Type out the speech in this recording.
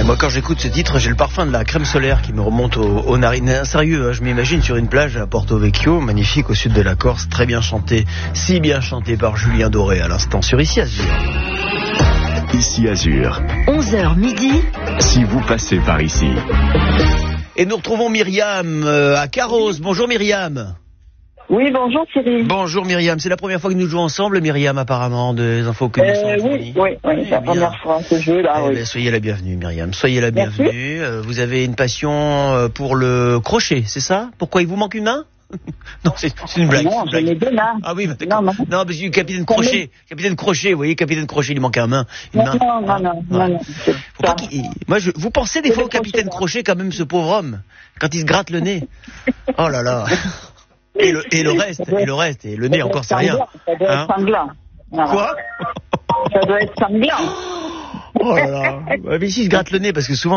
Moi, quand j'écoute ce titre, j'ai le parfum de la crème solaire qui me remonte aux narines. Sérieux, je m'imagine sur une plage à Porto Vecchio, magnifique au sud de la Corse, très bien chanté, si bien chanté par Julien Doré à l'instant sur Ici Azur. Ici Azur. 11h midi. Si vous passez par ici. Et nous retrouvons Myriam à Carros. Bonjour Myriam. Oui, bonjour Cyril. Bonjour Myriam, c'est la première fois que nous jouons ensemble, Myriam, apparemment, des infos que nous sommes fournis. Oui, c'est la première fois ce jeu-là. Oui. Soyez la bienvenue Myriam, soyez la bienvenue. Vous avez une passion pour le crochet, c'est ça? Pourquoi il vous manque une main? Non, c'est une blague. Non, j'en ai deux mains. Ah oui, d'accord. Non, parce que Capitaine Crochet, vous voyez, Capitaine Crochet, il manque une main. Non. Vous pensez des fois au Capitaine Crochet, quand même, ce pauvre homme, quand il se gratte le nez. Oh là là. Et le reste, et le nez encore, c'est rien. Ça doit être sanglant. Quoi? Ça doit être sanglant. Oh là là. Mais si, il se gratte le nez, parce que souvent,